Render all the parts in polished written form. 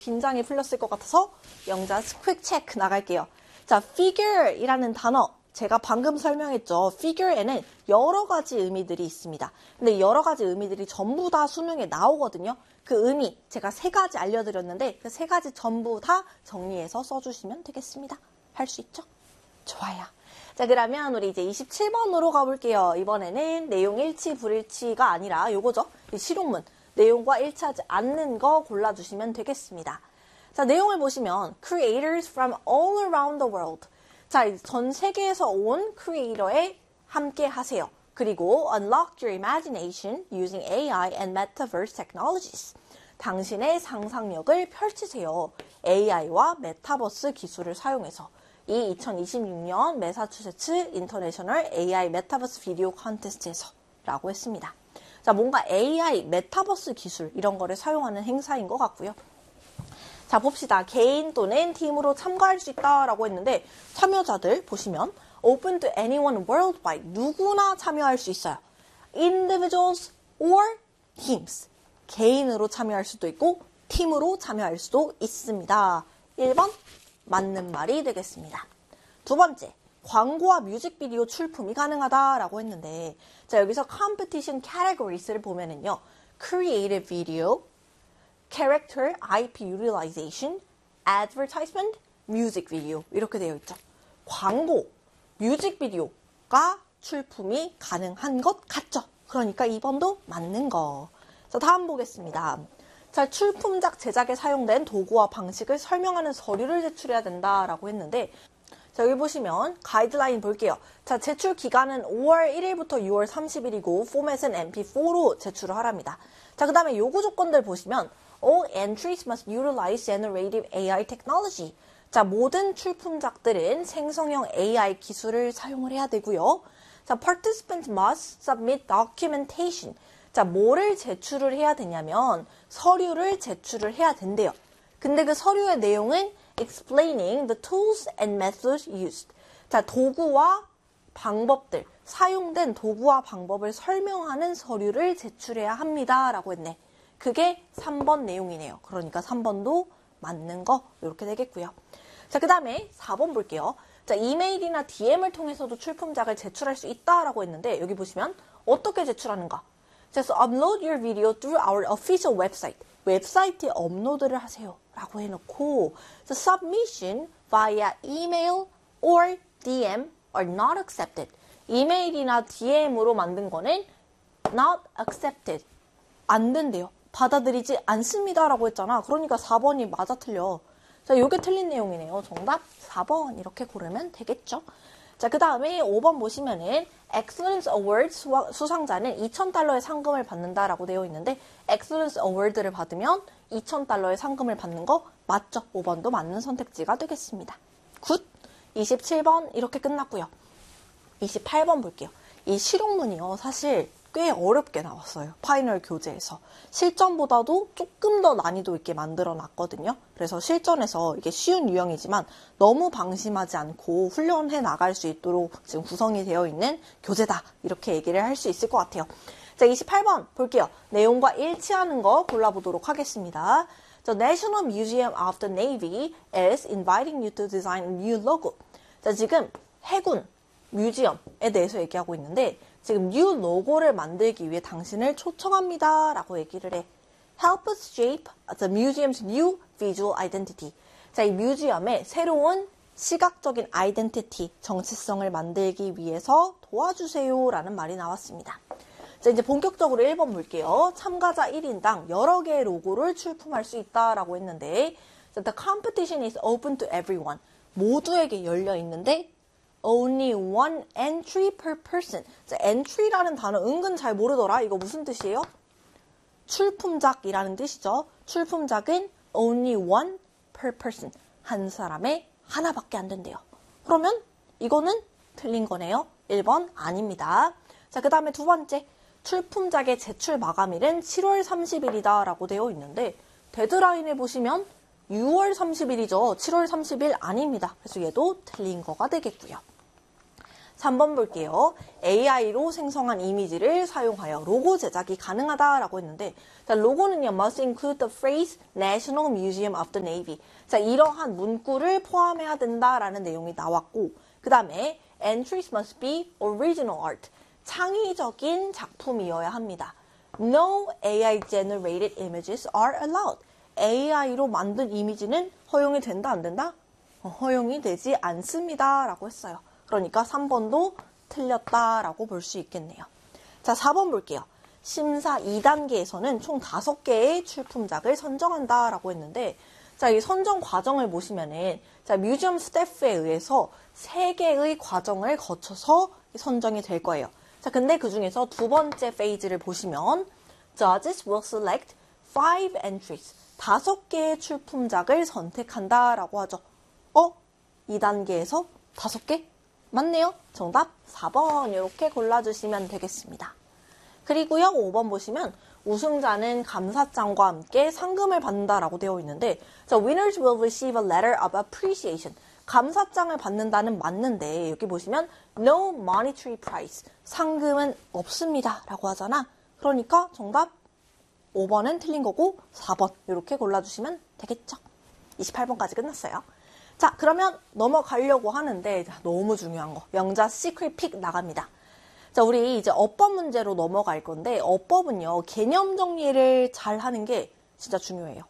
긴장이 풀렸을 것 같아서 영자 quick check 나갈게요. 자, figure이라는 단어 제가 방금 설명했죠. figure에는 여러 가지 의미들이 있습니다. 근데 여러 가지 의미들이 전부 다 수능에 나오거든요. 그 의미 제가 3가지 알려드렸는데 그 3가지 전부 다 정리해서 써주시면 되겠습니다. 할 수 있죠? 좋아요. 자, 그러면 우리 이제 27번으로 가볼게요. 이번에는 내용 일치 불일치가 아니라 요거죠. 이 실용문. 내용과 일치하지 않는 거 골라주시면 되겠습니다. 자, 내용을 보시면 creators from all around the world. 자, 전 세계에서 온 크리에이터에 함께 하세요. 그리고 unlock your imagination using AI and metaverse technologies. 당신의 상상력을 펼치세요. AI와 메타버스 기술을 사용해서. 이 2026년 매사추세츠 인터내셔널 AI 메타버스 비디오 컨테스트에서 라고 했습니다. 자, 뭔가 AI, 메타버스 기술 이런 거를 사용하는 행사인 것 같고요. 자, 봅시다. 개인 또는 팀으로 참가할 수 있다라고 했는데 참여자들 보시면 open to anyone worldwide. 누구나 참여할 수 있어요. individuals or teams. 개인으로 참여할 수도 있고 팀으로 참여할 수도 있습니다. 1번 맞는 말이 되겠습니다. 두 번째, 광고와 뮤직비디오 출품이 가능하다라고 했는데 자, 여기서 competition categories를 보면은요. creative video, character IP utilization, advertisement, music video 이렇게 되어 있죠. 광고, 뮤직비디오가 출품이 가능한 것 같죠. 그러니까 2번도 맞는 거. 자, 다음 보겠습니다. 자, 출품작 제작에 사용된 도구와 방식을 설명하는 서류를 제출해야 된다라고 했는데 자, 여기 보시면 가이드라인 볼게요. 자, 제출 기간은 5월 1일부터 6월 30일이고 포맷은 MP4로 제출을 하랍니다. 자, 그 다음에 요구 조건들 보시면 All entries must utilize generative AI technology. 자, 모든 출품작들은 생성형 AI 기술을 사용을 해야 되고요. 자, participants must submit documentation. 자, 뭐를 제출을 해야 되냐면 서류를 제출을 해야 된대요. 근데 그 서류의 내용은 explaining the tools and methods used. 자, 도구와 방법들, 사용된 도구와 방법을 설명하는 서류를 제출해야 합니다. 라고 했네. 그게 3번 내용이네요. 그러니까 3번도 맞는 거 이렇게 되겠고요. 자, 그 다음에 4번 볼게요. 자, 이메일이나 DM을 통해서도 출품작을 제출할 수 있다라고 했는데 여기 보시면 어떻게 제출하는가? 그래서 upload your video through our official website. 웹사이트에 업로드를 하세요. 라고 해놓고 the submission via email or DM are not accepted. 이메일이나 DM으로 만든 거는 not accepted. 안 된대요. 받아들이지 않습니다. 라고 했잖아. 그러니까 4번이 맞아 틀려. 자, 요게 틀린 내용이네요. 정답 4번 이렇게 고르면 되겠죠. 자, 그 다음에 5번 보시면은 Excellence Award 수상자는 $2,000의 상금을 받는다라고 되어 있는데 Excellence Award를 받으면 $2,000의 상금을 받는 거 맞죠? 5번도 맞는 선택지가 되겠습니다. 굿! 27번 이렇게 끝났고요. 28번 볼게요. 이 실용문이요. 사실 꽤 어렵게 나왔어요. 파이널 교재에서. 실전보다도 조금 더 난이도 있게 만들어 놨거든요. 그래서 실전에서 이게 쉬운 유형이지만 너무 방심하지 않고 훈련해 나갈 수 있도록 지금 구성이 되어 있는 교재다. 이렇게 얘기를 할 수 있을 것 같아요. 자, 28번 볼게요. 내용과 일치하는 거 골라보도록 하겠습니다. The National Museum of the Navy is inviting you to design a new logo. 자, 지금 해군 뮤지엄에 대해서 얘기하고 있는데 지금 new 로고를 만들기 위해 당신을 초청합니다. 라고 얘기를 해. Help us shape the museum's new visual identity. 자, 이 뮤지엄의 새로운 시각적인 아이덴티티, 정체성을 만들기 위해서 도와주세요. 라는 말이 나왔습니다. 자, 이제 본격적으로 1번 볼게요. 참가자 1인당 여러 개의 로고를 출품할 수 있다라고 했는데 The competition is open to everyone. 모두에게 열려 있는데 Only one entry per person. 자, entry라는 단어 은근 잘 모르더라. 이거 무슨 뜻이에요? 출품작이라는 뜻이죠. 출품작은 only one per person. 한 사람에 하나밖에 안 된대요. 그러면 이거는 틀린 거네요. 1번 아닙니다. 자, 그 다음에 두 번째. 출품작의 제출 마감일은 7월 30일이다 라고 되어 있는데 데드라인을 보시면 6월 30일이죠. 7월 30일 아닙니다. 그래서 얘도 틀린 거가 되겠고요. 3번 볼게요. AI로 생성한 이미지를 사용하여 로고 제작이 가능하다라고 했는데, 자, 로고는요, must include the phrase National Museum of the Navy. 자, 이러한 문구를 포함해야 된다라는 내용이 나왔고, 그 다음에 entries must be original art. 창의적인 작품이어야 합니다. No AI generated images are allowed. AI로 만든 이미지는 허용이 된다, 안 된다? 허용이 되지 않습니다. 라고 했어요. 그러니까 3번도 틀렸다라고 볼 수 있겠네요. 자, 4번 볼게요. 심사 2단계에서는 총 5개의 출품작을 선정한다라고 했는데, 자, 이 선정 과정을 보시면은, 자, 뮤지엄 스태프에 의해서 3개의 과정을 거쳐서 선정이 될 거예요. 자, 근데 그 중에서 두 번째 페이지를 보시면, Judges will select 5 entries. 5개의 출품작을 선택한다라고 하죠. 2단계에서 5개? 맞네요. 정답 4번 이렇게 골라주시면 되겠습니다. 그리고요, 5번 보시면 우승자는 감사장과 함께 상금을 받는다라고 되어 있는데, 자, winners will receive a letter of appreciation. 감사장을 받는다는 맞는데, 여기 보시면 no monetary prize. 상금은 없습니다. 라고 하잖아. 그러니까 정답 5번은 틀린 거고 4번 이렇게 골라주시면 되겠죠. 28번까지 끝났어요. 자, 그러면 넘어가려고 하는데 너무 중요한 거. 영자 시크릿 픽 나갑니다. 자, 우리 이제 어법 문제로 넘어갈 건데, 어법은요, 개념 정리를 잘 하는 게 진짜 중요해요.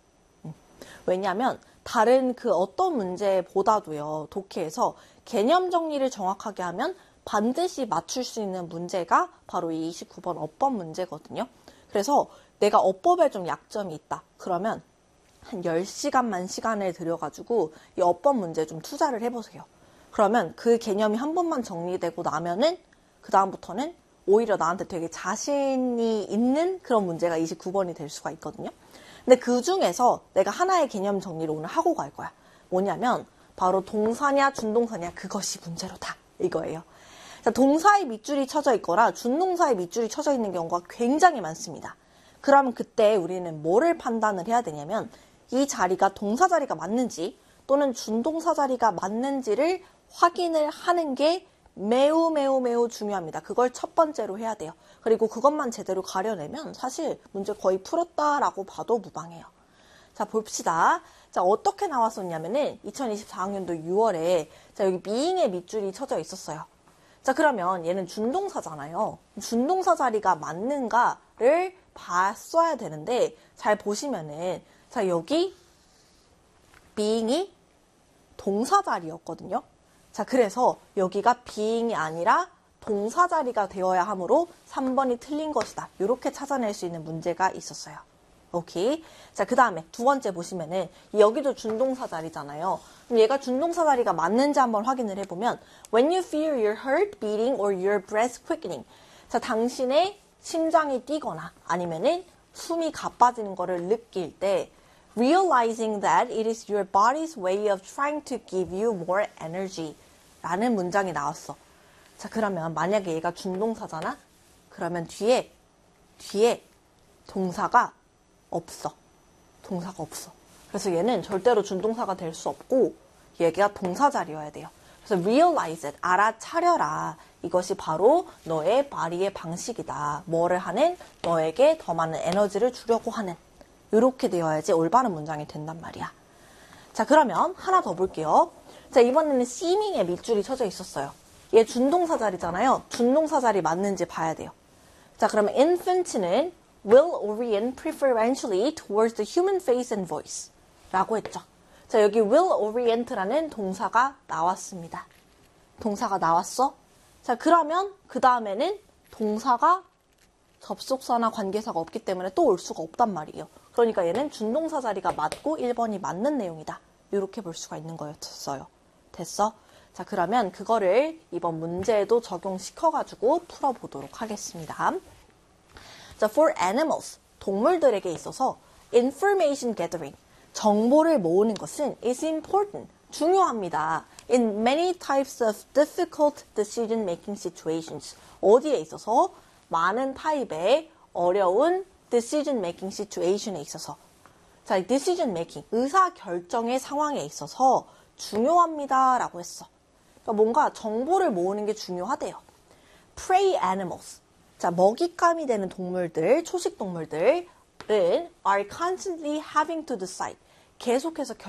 왜냐하면 다른 그 어떤 문제보다도요, 독해에서 개념 정리를 정확하게 하면 반드시 맞출 수 있는 문제가 바로 이 29번 어법 문제거든요. 그래서 내가 어법에 좀 약점이 있다. 그러면 한 10시간만 시간을 들여가지고 이 어법 문제 좀 투자를 해보세요. 그러면 그 개념이 한 번만 정리되고 나면은 그 다음부터는 오히려 나한테 되게 자신이 있는 그런 문제가 29번이 될 수가 있거든요. 근데 그 중에서 내가 하나의 개념 정리를 오늘 하고 갈 거야. 뭐냐면 바로 동사냐 준동사냐 그것이 문제로다. 이거예요. 자, 동사의 밑줄이 쳐져 있거나 준동사의 밑줄이 쳐져 있는 경우가 굉장히 많습니다. 그러면 그때 우리는 뭐를 판단을 해야 되냐면 이 자리가 동사 자리가 맞는지 또는 준동사 자리가 맞는지를 확인을 하는 게 매우 중요합니다. 그걸 첫 번째로 해야 돼요. 그리고 그것만 제대로 가려내면 사실 문제 거의 풀었다라고 봐도 무방해요. 자, 봅시다. 자, 어떻게 나왔었냐면은 2024학년도 6월에 자, 여기 being의 밑줄이 쳐져 있었어요. 자, 그러면 얘는 준동사잖아요. 준동사 자리가 맞는가를 봤어야 되는데 잘 보시면은 자, 여기 being이 동사 자리였거든요. 자, 그래서 여기가 being이 아니라 동사 자리가 되어야 하므로 3번이 틀린 것이다. 이렇게 찾아낼 수 있는 문제가 있었어요. 오케이. 자, 그 다음에 두 번째 보시면은 여기도 준동사 자리잖아요. 그럼 얘가 준동사 자리가 맞는지 한번 확인을 해보면 When you feel your heart beating or your breath quickening. 자, 당신의 심장이 뛰거나 아니면은 숨이 가빠지는 거를 느낄 때 Realizing that it is your body's way of trying to give you more energy 라는 문장이 나왔어. 자, 그러면 만약에 얘가 준동사잖아? 그러면 뒤에 동사가 없어. 동사가 없어. 그래서 얘는 절대로 준동사가 될 수 없고 얘가 동사 자리여야 돼요. 그래서 realize it, 알아차려라. 이것이 바로 너의 바리의 방식이다. 뭐를 하는? 너에게 더 많은 에너지를 주려고 하는. 이렇게 되어야지 올바른 문장이 된단 말이야. 자, 그러면 하나 더 볼게요. 자, 이번에는 seeming의 밑줄이 쳐져 있었어요. 얘 준동사 자리잖아요. 준동사 자리 맞는지 봐야 돼요. 자, 그러면 infant는 will orient preferentially towards the human face and voice 라고 했죠. 자, 여기 will orient라는 동사가 나왔습니다. 동사가 나왔어? 자, 그러면 그 다음에는 동사가 접속사나 관계사가 없기 때문에 또 올 수가 없단 말이에요. 그러니까 얘는 준동사 자리가 맞고 1번이 맞는 내용이다. 이렇게 볼 수가 있는 거였어요. 됐어? 자, 그러면 그거를 이번 문제에도 적용시켜가지고 풀어보도록 하겠습니다. 자, for animals, 동물들에게 있어서 information gathering, 정보를 모으는 것은 is important, 중요합니다. In many types of difficult decision-making situations, 어디에 있어서? 많은 타입의 어려운 decision-making situation에 있어서. 자, decision-making, 의사결정의 상황에 있어서 중요합니다 라고 했어. 그러니까 뭔가 정보를 모으는 게 중요하대요. Prey animals. 자, 먹잇감이 되는 동물들, 초식 동물들은 are constantly having to decide. 계속해서